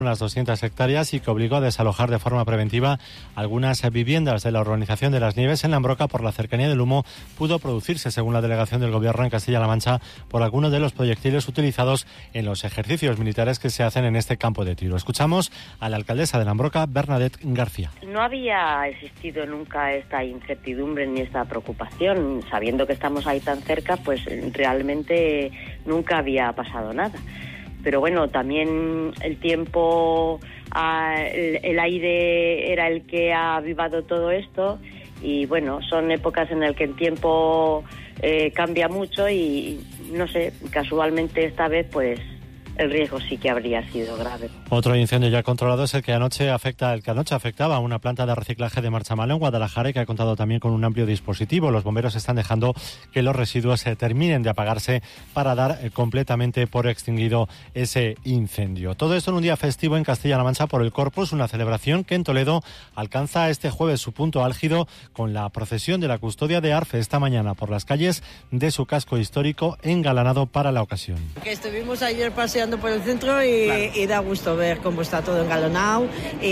unas 200 hectáreas y que obligó a desalojar de forma preventiva algunas viviendas de la urbanización de Las Nieves en La Embroca por la cercanía del humo pudo producirse, según la delegación del Gobierno en Castilla-La Mancha, por algunos de los proyectiles utilizados en los ejercicios militares que se hacen en este campo de tiro. Escuchamos a la alcaldesa de La Embroca, Bernadette García. No había existido nunca esta incertidumbre ni esta preocupación. Sabiendo que estamos ahí tan cerca, pues realmente nunca había pasado nada. Pero bueno, también el tiempo, el aire era el que ha avivado todo esto y bueno, son épocas en las que el tiempo cambia mucho y no sé, casualmente esta vez pues el riesgo sí que habría sido grave. Otro incendio ya controlado es el que anoche afectaba a una planta de reciclaje de Marchamalo en Guadalajara y que ha contado también con un amplio dispositivo. Los bomberos están dejando que los residuos se terminen de apagarse para dar completamente por extinguido ese incendio. Todo esto en un día festivo en Castilla-La Mancha por el Corpus, una celebración que en Toledo alcanza este jueves su punto álgido con la procesión de la custodia de Arfe esta mañana por las calles de su casco histórico engalanado para la ocasión. Que estuvimos ayer paseando por el centro y da gusto ver cómo está todo engalonado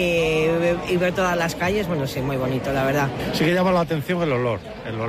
y ver todas las calles. Bueno, sí, muy bonito, la verdad. Sí que llama la atención el olor,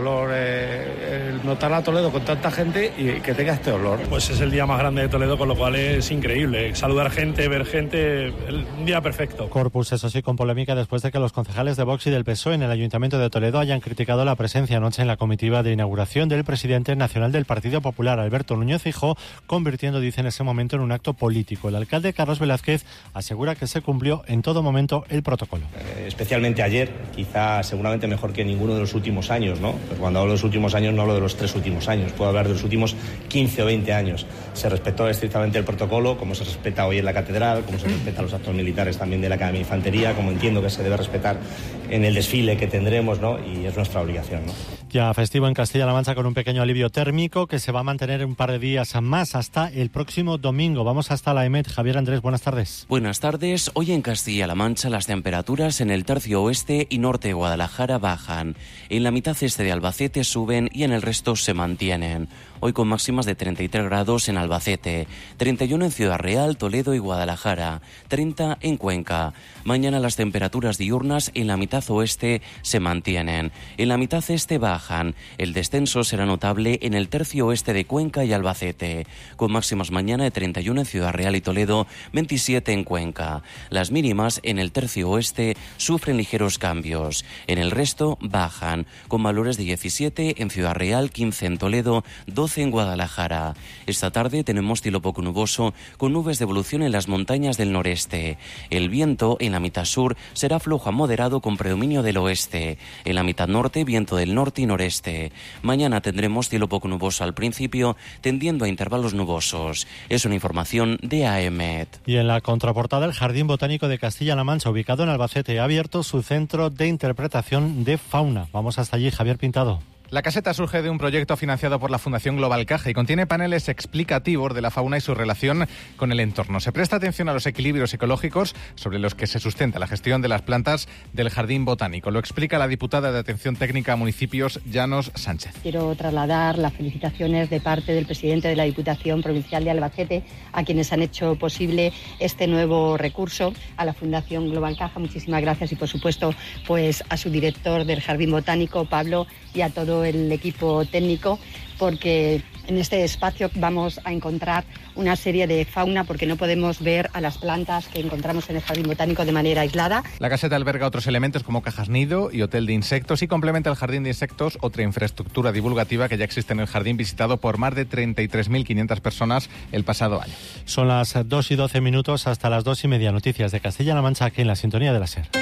el notar a Toledo con tanta gente y que tenga este olor. Pues es el día más grande de Toledo, con lo cual es increíble. Saludar gente, ver gente, un día perfecto. Corpus, eso sí, con polémica después de que los concejales de Vox y del PSOE en el Ayuntamiento de Toledo hayan criticado la presencia anoche en la comitiva de inauguración del presidente nacional del Partido Popular, Alberto Núñez Feijóo, convirtiendo, dice, en ese momento en un acto político. El alcalde Carlos Velázquez asegura que se cumplió en todo momento el protocolo. Especialmente ayer, quizá seguramente mejor que ninguno de los últimos años, ¿no? Pero cuando hablo de los últimos años no hablo de los 3 últimos años, puedo hablar de los últimos 15 o 20 años. Se respetó estrictamente el protocolo, como se respeta hoy en la catedral, como se respeta los actos militares también de la Academia de Infantería, como entiendo que se debe respetar en el desfile que tendremos, ¿no? Y es nuestra obligación, ¿no? Ya festivo en Castilla-La Mancha con un pequeño alivio térmico que se va a mantener un par de días más hasta el próximo domingo. Vamos hasta la EMET. Javier Andrés, buenas tardes. Buenas tardes. Hoy en Castilla-La Mancha las temperaturas en el tercio oeste y norte de Guadalajara bajan. En la mitad este de Albacete suben y en el resto se mantienen. Hoy con máximas de 33 grados en Albacete, 31 en Ciudad Real, Toledo y Guadalajara, 30 en Cuenca. Mañana las temperaturas diurnas en la mitad oeste se mantienen. En la mitad este bajan. El descenso será notable en el tercio oeste de Cuenca y Albacete, con máximas mañana de 31 en Ciudad Real y Toledo, 27 en Cuenca. Las mínimas en el tercio oeste sufren ligeros cambios. En el resto bajan, con valores de 17 en Ciudad Real, 15 en Toledo, 12 en Guadalajara. Esta tarde tenemos cielo poco nuboso, con nubes de evolución en las montañas del noreste. El viento en la mitad sur será flojo a moderado con predominio del oeste. En la mitad norte, viento del norte y noreste. Mañana tendremos cielo poco nuboso al principio, tendiendo a intervalos nubosos. Es una información de AEMET. Y en la contraportada, el Jardín Botánico de Castilla-La Mancha, ubicado en Albacete, ha abierto su centro de interpretación de fauna. Vamos hasta allí, Javier Pintado. La caseta surge de un proyecto financiado por la Fundación Global Caja y contiene paneles explicativos de la fauna y su relación con el entorno. Se presta atención a los equilibrios ecológicos sobre los que se sustenta la gestión de las plantas del Jardín Botánico. Lo explica la diputada de Atención Técnica a Municipios, Llanos Sánchez. Quiero trasladar las felicitaciones de parte del presidente de la Diputación Provincial de Albacete, a quienes han hecho posible este nuevo recurso, a la Fundación Global Caja. Muchísimas gracias y, por supuesto, pues a su director del Jardín Botánico, Pablo, y a todo el equipo técnico, porque en este espacio vamos a encontrar una serie de fauna, porque no podemos ver a las plantas que encontramos en el Jardín Botánico de manera aislada. La caseta alberga otros elementos como cajas nido y hotel de insectos y complementa el Jardín de Insectos, otra infraestructura divulgativa que ya existe en el jardín, visitado por más de 33.500 personas el pasado año. Son las 2:12 hasta las 2:30. Noticias de Castilla-La Mancha aquí en la sintonía de la SER.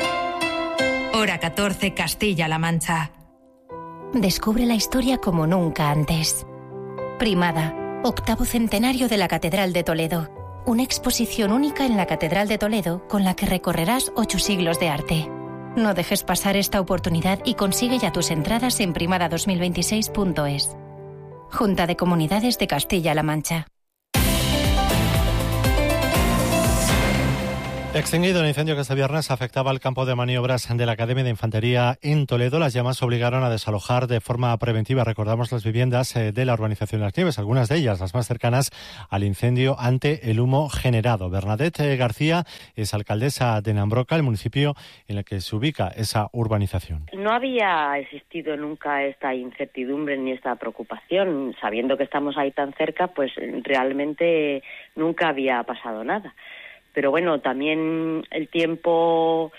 Hora 14, Castilla-La Mancha. Descubre la historia como nunca antes. Primada, 8º centenario de la Catedral de Toledo. Una exposición única en la Catedral de Toledo con la que recorrerás 8 siglos de arte. No dejes pasar esta oportunidad y consigue ya tus entradas en primada2026.es. Junta de Comunidades de Castilla-La Mancha. Extinguido el incendio que este viernes afectaba al campo de maniobras de la Academia de Infantería en Toledo, las llamas obligaron a desalojar de forma preventiva, recordamos, las viviendas de la urbanización Las Nieves, algunas de ellas las más cercanas al incendio ante el humo generado. Bernadette García es alcaldesa de Nambroca, el municipio en el que se ubica esa urbanización. No había existido nunca esta incertidumbre ni esta preocupación. Sabiendo que estamos ahí tan cerca, pues realmente nunca había pasado nada. Pero bueno, también el tiempo,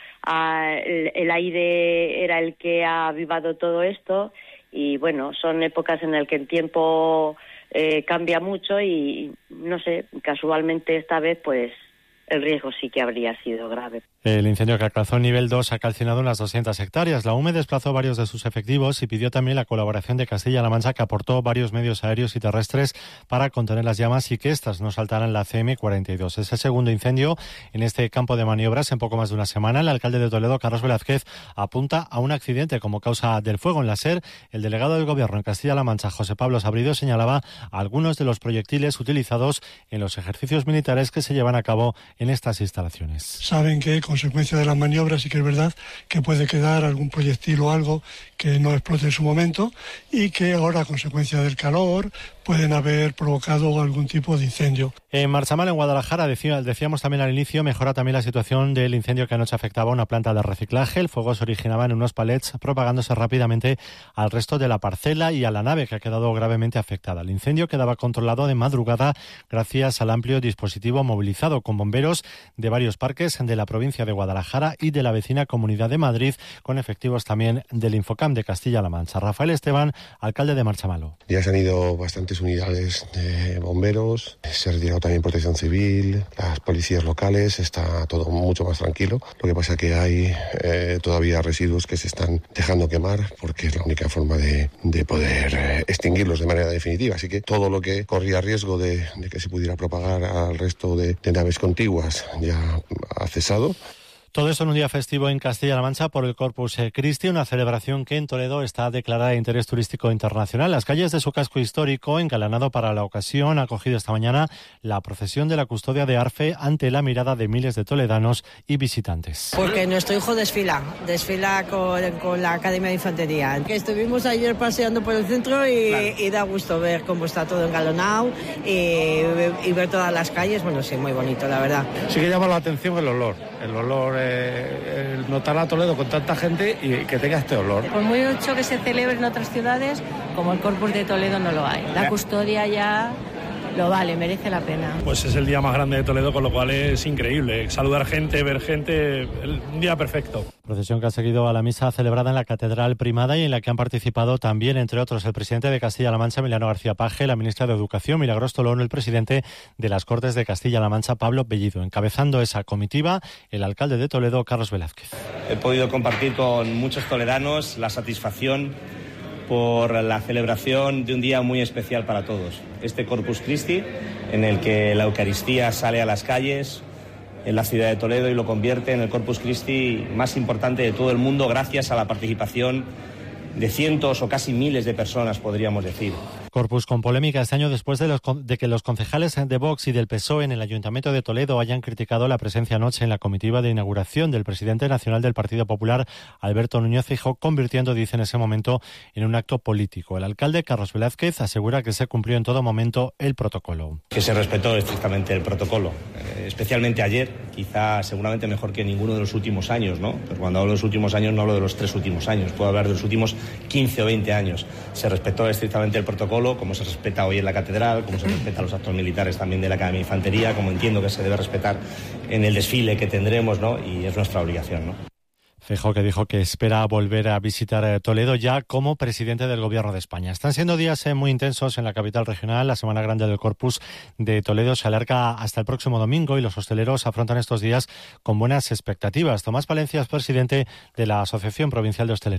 el aire era el que ha avivado todo esto y bueno, son épocas en las que el tiempo cambia mucho y no sé, casualmente esta vez pues el riesgo sí que habría sido grave. El incendio que alcanzó nivel 2 ha calcinado unas 200 hectáreas. La UME desplazó varios de sus efectivos y pidió también la colaboración de Castilla-La Mancha, que aportó varios medios aéreos y terrestres para contener las llamas y que éstas no saltaran la CM42. Es el segundo incendio en este campo de maniobras en poco más de una semana. El alcalde de Toledo, Carlos Velázquez, apunta a un accidente como causa del fuego en la SER. El delegado del Gobierno en Castilla-La Mancha, José Pablo Sabrido, señalaba algunos de los proyectiles utilizados en los ejercicios militares que se llevan a cabo en estas instalaciones. Saben que consecuencia de las maniobras sí que es verdad que puede quedar algún proyectil o algo que no explote en su momento y que ahora a consecuencia del calor pueden haber provocado algún tipo de incendio. En Marchamal, en Guadalajara, decíamos también al inicio, mejora también la situación del incendio que anoche afectaba a una planta de reciclaje. El fuego se originaba en unos palets, propagándose rápidamente al resto de la parcela y a la nave, que ha quedado gravemente afectada. El incendio quedaba controlado de madrugada gracias al amplio dispositivo movilizado con bomberos de varios parques de la provincia de Guadalajara y de la vecina Comunidad de Madrid, con efectivos también del Infocam de Castilla-La Mancha. Rafael Esteban, alcalde de Marchamalo. Ya se han ido bastantes unidades de bomberos, se ha retirado también Protección Civil, las policías locales, está todo mucho más tranquilo. Lo que pasa es que hay todavía residuos que se están dejando quemar porque es la única forma de poder extinguirlos de manera definitiva. Así que todo lo que corría riesgo de que se pudiera propagar al resto de naves contiguas ya ha cesado. Todo esto en un día festivo en Castilla-La Mancha por el Corpus Christi, una celebración que en Toledo está declarada de interés turístico internacional. Las calles de su casco histórico, engalanado para la ocasión, ha acogido esta mañana la procesión de la custodia de Arfe ante la mirada de miles de toledanos y visitantes. Porque nuestro hijo desfila con la Academia de Infantería. Estuvimos ayer paseando por el centro y da gusto ver cómo está todo engalonado y ver todas las calles. Bueno, sí, muy bonito, la verdad. Sí que llama la atención el olor. El notar a Toledo con tanta gente y que tenga este olor. Por mucho que se celebre en otras ciudades, como el Corpus de Toledo no lo hay. La custodia ya lo vale, merece la pena. Pues es el día más grande de Toledo, con lo cual es increíble. Saludar gente, ver gente, un día perfecto. Procesión que ha seguido a la misa celebrada en la Catedral Primada y en la que han participado también, entre otros, el presidente de Castilla-La Mancha, Emiliano García Paje, la ministra de Educación, Milagros Tolón, el presidente de las Cortes de Castilla-La Mancha, Pablo Bellido. Encabezando esa comitiva, el alcalde de Toledo, Carlos Velázquez. He podido compartir con muchos toledanos la satisfacción por la celebración de un día muy especial para todos. Este Corpus Christi, en el que la Eucaristía sale a las calles en la ciudad de Toledo y lo convierte en el Corpus Christi más importante de todo el mundo, gracias a la participación de cientos o casi miles de personas, podríamos decir. Corpus con polémica este año después de que los concejales de Vox y del PSOE en el Ayuntamiento de Toledo hayan criticado la presencia anoche en la comitiva de inauguración del presidente nacional del Partido Popular, Alberto Núñez Feijóo, convirtiendo, dice en ese momento, en un acto político. El alcalde, Carlos Velázquez, asegura que se cumplió en todo momento el protocolo. Que se respetó estrictamente el protocolo, especialmente ayer, quizá seguramente mejor que ninguno de los últimos años, ¿no? Pero cuando hablo de los últimos años no hablo de los 3 últimos años, puedo hablar de los últimos 15 o 20 años. Se respetó estrictamente el protocolo, como se respeta hoy en la Catedral, como se respeta los actos militares también de la Academia de Infantería, como entiendo que se debe respetar en el desfile que tendremos, ¿no? Y es nuestra obligación, ¿no? Feijóo, que dijo que espera volver a visitar Toledo ya como presidente del Gobierno de España. Están siendo días muy intensos en la capital regional. La Semana Grande del Corpus de Toledo se alarga hasta el próximo domingo y los hosteleros afrontan estos días con buenas expectativas. Tomás Palencia es presidente de la Asociación Provincial de Hostelería.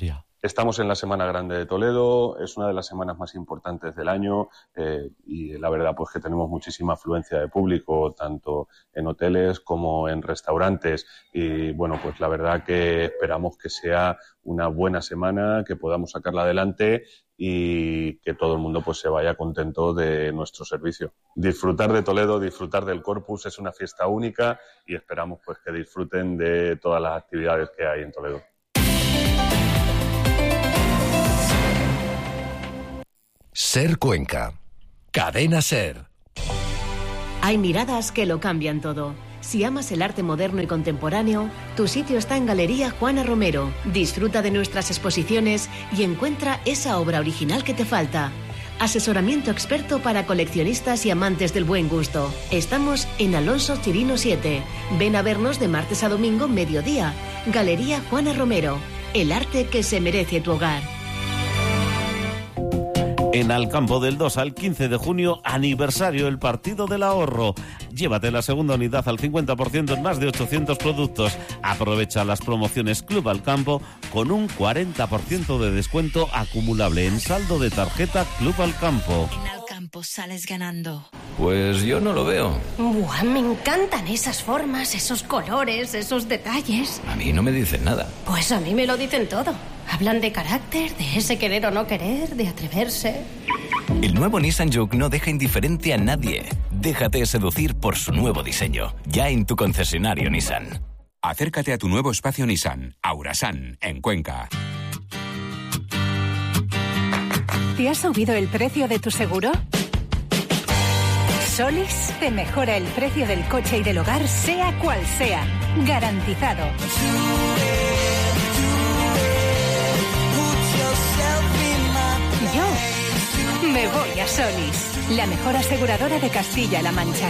Estamos en la Semana Grande de Toledo, es una de las semanas más importantes del año y la verdad pues que tenemos muchísima afluencia de público, tanto en hoteles como en restaurantes y bueno, pues la verdad que esperamos que sea una buena semana, que podamos sacarla adelante y que todo el mundo pues se vaya contento de nuestro servicio. Disfrutar de Toledo, disfrutar del Corpus, es una fiesta única y esperamos pues que disfruten de todas las actividades que hay en Toledo. Ser Cuenca. Cadena Ser. Hay miradas que lo cambian todo. Si amas el arte moderno y contemporáneo, tu sitio está en Galería Juana Romero. Disfruta de nuestras exposiciones y encuentra esa obra original que te falta. Asesoramiento experto para coleccionistas y amantes del buen gusto. Estamos en Alonso Chirino 7. Ven a vernos de martes a domingo, mediodía. Galería Juana Romero. El arte que se merece tu hogar. En Alcampo, del 2 al 15 de junio, aniversario del Partido del Ahorro. Llévate la segunda unidad al 50% en más de 800 productos. Aprovecha las promociones Club Alcampo con un 40% de descuento acumulable en saldo de tarjeta Club Alcampo. En Alcampo sales ganando. Pues yo no lo veo. Buah, me encantan esas formas, esos colores, esos detalles. A mí no me dicen nada. Pues a mí me lo dicen todo. Hablan de carácter, de ese querer o no querer, de atreverse. El nuevo Nissan Juke no deja indiferente a nadie. Déjate seducir por su nuevo diseño. Ya en tu concesionario Nissan. Acércate a tu nuevo espacio Nissan, Aurasan, en Cuenca. ¿Te ha subido el precio de tu seguro? Solis te mejora el precio del coche y del hogar, sea cual sea. Garantizado. Yo me voy a Solis, la mejor aseguradora de Castilla-La Mancha.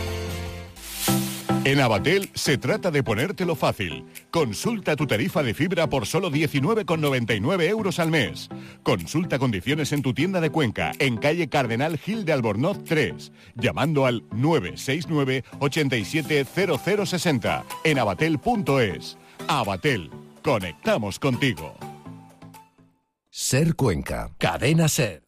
En Abatel se trata de ponértelo fácil. Consulta tu tarifa de fibra por solo 19,99 euros al mes. Consulta condiciones en tu tienda de Cuenca, en calle Cardenal Gil de Albornoz 3, llamando al 969 87 0060 en abatel.es. Abatel, conectamos contigo. Ser Cuenca, Cadena Ser.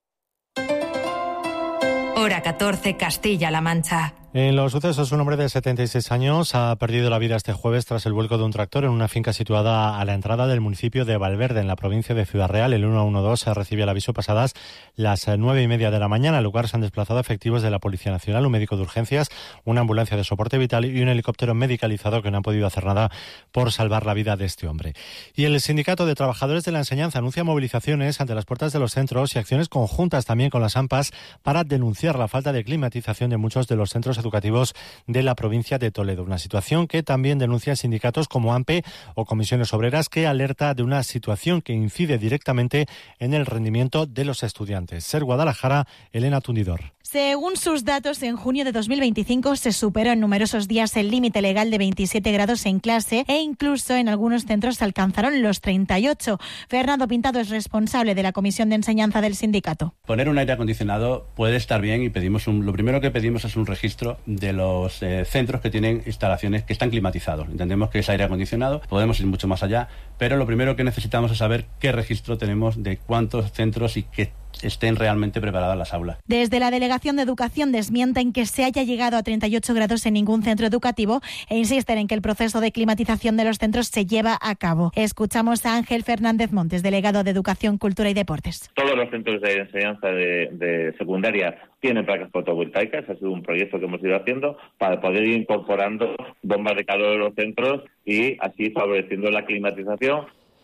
Hora 14, Castilla-La Mancha. En los sucesos, un hombre de 76 años ha perdido la vida este jueves tras el vuelco de un tractor en una finca situada a la entrada del municipio de Valverde, en la provincia de Ciudad Real. El 112 recibe el aviso pasadas las 9:30 de la mañana. Al lugar se han desplazado efectivos de la Policía Nacional, un médico de urgencias, una ambulancia de soporte vital y un helicóptero medicalizado que no han podido hacer nada por salvar la vida de este hombre. Y el Sindicato de Trabajadores de la Enseñanza anuncia movilizaciones ante las puertas de los centros y acciones conjuntas también con las AMPAs para denunciar la falta de climatización de muchos de los centros educativos de la provincia de Toledo. Una situación que también denuncian sindicatos como AMPE o Comisiones Obreras, que alerta de una situación que incide directamente en el rendimiento de los estudiantes. Ser Guadalajara, Elena Tundidor. Según sus datos, en junio de 2025 se superó en numerosos días el límite legal de 27 grados en clase e incluso en algunos centros se alcanzaron los 38. Fernando Pintado es responsable de la Comisión de Enseñanza del sindicato. Poner un aire acondicionado puede estar bien y lo primero que pedimos es un registro de los centros que tienen instalaciones que están climatizados. Entendemos que es aire acondicionado, podemos ir mucho más allá, pero lo primero que necesitamos es saber qué registro tenemos de cuántos centros y que estén realmente preparadas las aulas. Desde la Delegación de Educación desmienten que se haya llegado a 38 grados en ningún centro educativo e insisten en que el proceso de climatización de los centros se lleva a cabo. Escuchamos a Ángel Fernández Montes, delegado de Educación, Cultura y Deportes. Todos los centros de enseñanza de secundaria tienen placas fotovoltaicas. Ha sido un proyecto que hemos ido haciendo para poder ir incorporando bombas de calor en los centros y así favoreciendo la climatización.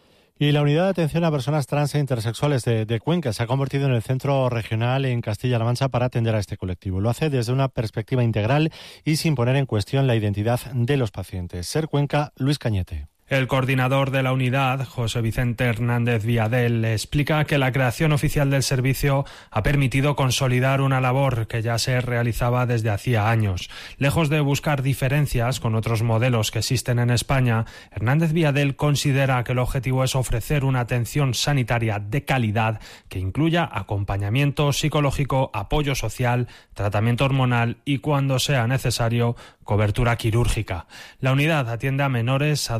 Y la Unidad de Atención a Personas Trans e Intersexuales de Cuenca se ha convertido en el centro regional en Castilla-La Mancha para atender a este colectivo. Lo hace desde una perspectiva integral y sin poner en cuestión la identidad de los pacientes. Ser Cuenca, Luis Cañete. El coordinador de la unidad, José Vicente Hernández Viadel, explica que la creación oficial del servicio ha permitido consolidar una labor que ya se realizaba desde hacía años. Lejos de buscar diferencias con otros modelos que existen en España, Hernández Viadel considera que el objetivo es ofrecer una atención sanitaria de calidad que incluya acompañamiento psicológico, apoyo social, tratamiento hormonal y, cuando sea necesario, cobertura quirúrgica. La unidad atiende a menores, adolescentes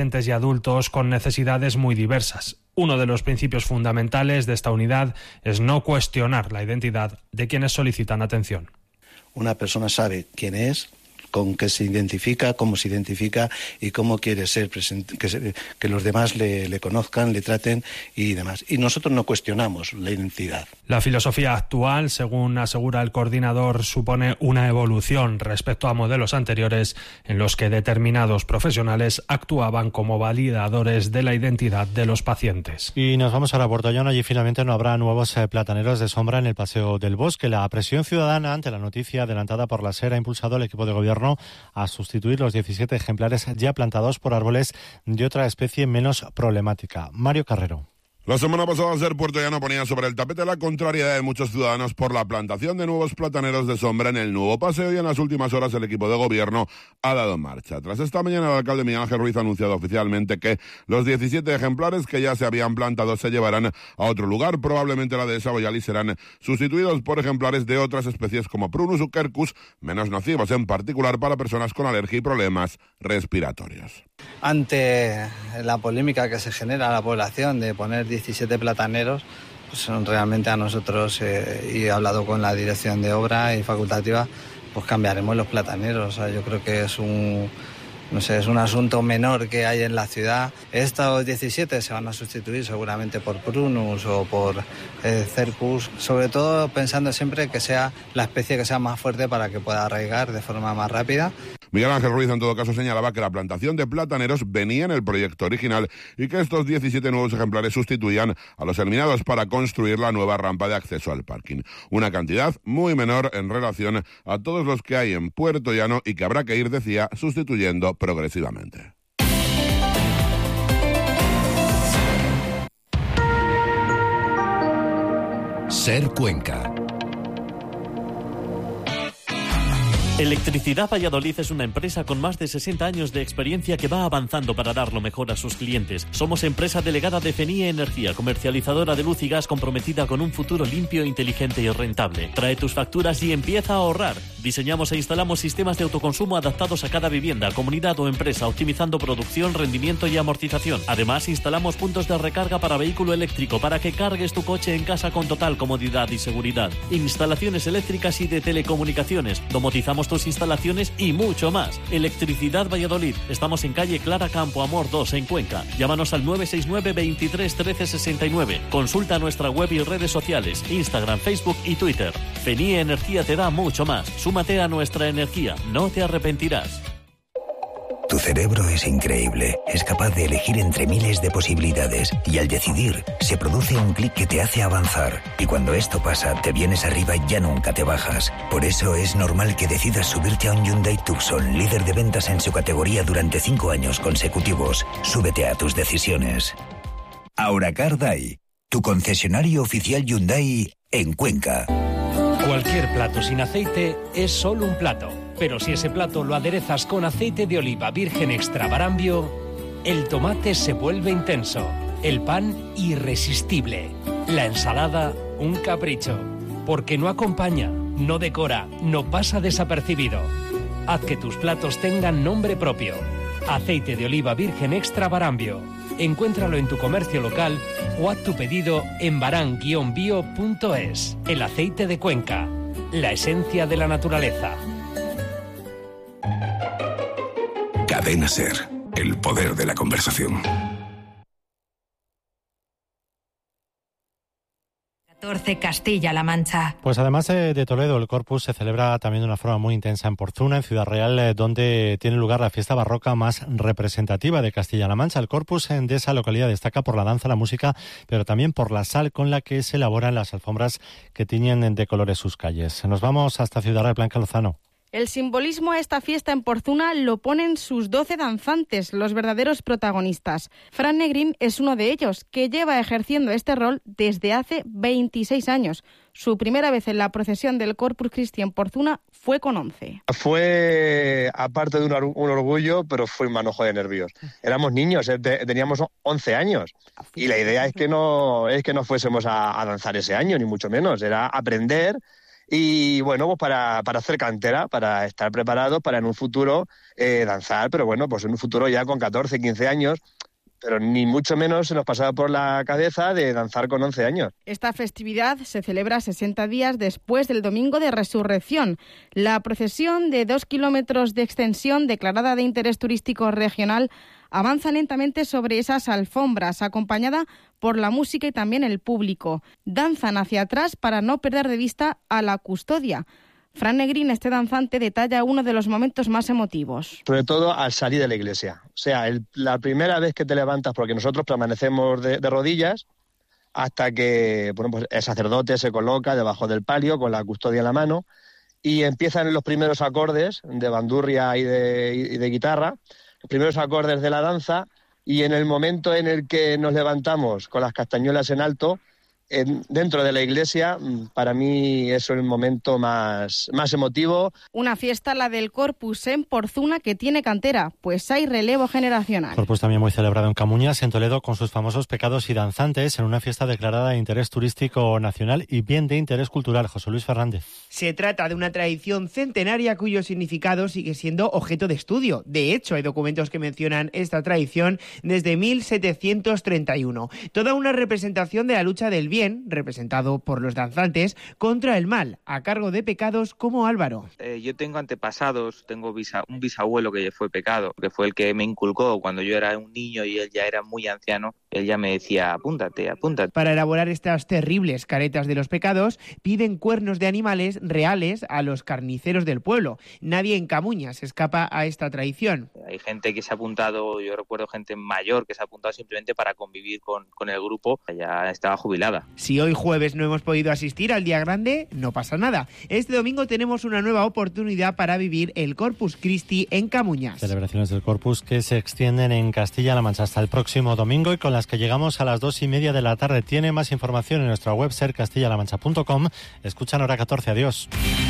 adolescentes y adultos con necesidades muy diversas. Uno de los principios fundamentales de esta unidad es no cuestionar la identidad de quienes solicitan atención. Una persona sabe quién es, con qué se identifica, cómo se identifica y cómo quiere ser, que los demás le conozcan, le traten y demás. Y nosotros no cuestionamos la identidad. La filosofía actual, según asegura el coordinador, supone una evolución respecto a modelos anteriores en los que determinados profesionales actuaban como validadores de la identidad de los pacientes. Y nos vamos ahora a Puerto Llano. Allí finalmente no habrá nuevos plataneros de sombra en el Paseo del Bosque. La presión ciudadana ante la noticia adelantada por la SER ha impulsado al equipo de gobierno a sustituir los 17 ejemplares ya plantados por árboles de otra especie menos problemática. Mario Carrero. La semana pasada, SER Puerto Llano ponía sobre el tapete la contrariedad de muchos ciudadanos por la plantación de nuevos plataneros de sombra en el nuevo paseo, y en las últimas horas el equipo de gobierno ha dado marcha. Tras esta mañana, el alcalde Miguel Ángel Ruiz ha anunciado oficialmente que los 17 ejemplares que ya se habían plantado se llevarán a otro lugar, probablemente la dehesa Boyal, y serán sustituidos por ejemplares de otras especies como Prunus o Quercus, menos nocivos, en particular para personas con alergia y problemas respiratorios. Ante la polémica que se genera a la población de poner 17 plataneros, pues realmente a nosotros, y he hablado con la dirección de obra y facultativa, pues cambiaremos los plataneros. O sea, yo creo que es un asunto menor que hay en la ciudad. Estos 17 se van a sustituir seguramente por Prunus o por Cercus, sobre todo pensando siempre que sea la especie que sea más fuerte para que pueda arraigar de forma más rápida. Miguel Ángel Ruiz, en todo caso, señalaba que la plantación de plataneros venía en el proyecto original y que estos 17 nuevos ejemplares sustituían a los eliminados para construir la nueva rampa de acceso al parking. Una cantidad muy menor en relación a todos los que hay en Puerto Llano y que habrá que ir, decía, sustituyendo progresivamente. SER Cuenca. Electricidad Valladolid es una empresa con más de 60 años de experiencia que va avanzando para dar lo mejor a sus clientes. Somos empresa delegada de FENIE Energía, comercializadora de luz y gas comprometida con un futuro limpio, inteligente y rentable. Trae tus facturas y empieza a ahorrar. Diseñamos e instalamos sistemas de autoconsumo adaptados a cada vivienda, comunidad o empresa, optimizando producción, rendimiento y amortización. Además, instalamos puntos de recarga para vehículo eléctrico para que cargues tu coche en casa con total comodidad y seguridad. Instalaciones eléctricas y de telecomunicaciones. Domotizamos tus instalaciones y mucho más. Electricidad Valladolid. Estamos en calle Clara Campo Amor 2 en Cuenca. Llámanos al 969 23 13 69. Consulta nuestra web y redes sociales, Instagram, Facebook y Twitter. FENIE Energía te da mucho más. Súmate a nuestra energía. No te arrepentirás. Tu cerebro es increíble, es capaz de elegir entre miles de posibilidades y al decidir se produce un clic que te hace avanzar, y cuando esto pasa te vienes arriba y ya nunca te bajas. Por eso es normal que decidas subirte a un Hyundai Tucson, líder de ventas en su categoría durante 5 años consecutivos. Súbete a tus decisiones. Auracar Day, tu concesionario oficial Hyundai en Cuenca. Cualquier plato sin aceite es solo un plato. Pero si ese plato lo aderezas con aceite de oliva virgen extra Barambio, el tomate se vuelve intenso, el pan irresistible, la ensalada un capricho, porque no acompaña, no decora, no pasa desapercibido. Haz que tus platos tengan nombre propio. Aceite de oliva virgen extra Barambio. Encuéntralo en tu comercio local o haz tu pedido en baran-bio.es. El aceite de Cuenca, la esencia de la naturaleza. Cadena SER, el poder de la conversación. 14 Castilla-La Mancha. Pues además de Toledo, el Corpus se celebra también de una forma muy intensa en Porzuna, en Ciudad Real, donde tiene lugar la fiesta barroca más representativa de Castilla-La Mancha. El Corpus de esa localidad destaca por la danza, la música, pero también por la sal con la que se elaboran las alfombras que tiñen de colores sus calles. Nos vamos hasta Ciudad Real, Blanca Lozano. El simbolismo a esta fiesta en Porzuna lo ponen sus 12 danzantes, los verdaderos protagonistas. Fran Negrín es uno de ellos, que lleva ejerciendo este rol desde hace 26 años. Su primera vez en la procesión del Corpus Christi en Porzuna fue con 11. Fue, aparte de un orgullo, pero fue un manojo de nervios. Éramos niños, teníamos 11 años. Y la idea es que no fuésemos a danzar ese año, ni mucho menos. Era aprender Y bueno, pues para hacer cantera, para estar preparados para en un futuro danzar, pero bueno, pues en un futuro ya con 14, 15 años, pero ni mucho menos se nos pasaba por la cabeza de danzar con 11 años. Esta festividad se celebra 60 días después del Domingo de Resurrección. La procesión de 2 kilómetros de extensión declarada de interés turístico regional avanza lentamente sobre esas alfombras, acompañada por la música y también el público. Danzan hacia atrás para no perder de vista a la custodia. Fran Negrín, este danzante, detalla uno de los momentos más emotivos. Sobre todo al salir de la iglesia. O sea, la primera vez que te levantas, porque nosotros permanecemos de rodillas, hasta que pues el sacerdote se coloca debajo del palio con la custodia en la mano y empiezan los primeros acordes de bandurria y de guitarra, los primeros acordes de la danza, y en el momento en el que nos levantamos con las castañuelas en alto, dentro de la iglesia, para mí es el momento más emotivo. Una fiesta, la del Corpus en Porzuna, que tiene cantera, pues hay relevo generacional. Corpus también muy celebrado en Camuñas, en Toledo, con sus famosos pecados y danzantes, en una fiesta declarada de interés turístico nacional y bien de interés cultural. José Luis Fernández. Se trata de una tradición centenaria cuyo significado sigue siendo objeto de estudio. De hecho, hay documentos que mencionan esta tradición desde 1731. Toda una representación de la lucha del bien, representado por los danzantes, contra el mal, a cargo de pecados como Álvaro. Yo tengo antepasados, tengo un bisabuelo que fue pecado, que fue el que me inculcó cuando yo era un niño y él ya era muy anciano. Él ya me decía, apúntate. Para elaborar estas terribles caretas de los pecados, piden cuernos de animales reales a los carniceros del pueblo. Nadie en Camuñas escapa a esta tradición. Hay gente que se ha apuntado, yo recuerdo gente mayor que se ha apuntado simplemente para convivir con el grupo, ya estaba jubilada. Si hoy jueves no hemos podido asistir al día grande, no pasa nada. Este domingo tenemos una nueva oportunidad para vivir el Corpus Christi en Camuñas. Celebraciones del Corpus que se extienden en Castilla-La Mancha hasta el próximo domingo y con las que llegamos a las 2:30 de la tarde. Tiene más información en nuestra web sercastillalamancha.com. Escuchan Hora 14. Adiós.